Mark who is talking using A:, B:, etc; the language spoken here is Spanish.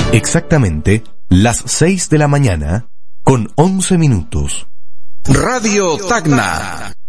A: Exactamente las 6 de la mañana con 11 minutos.
B: Radio Tacna.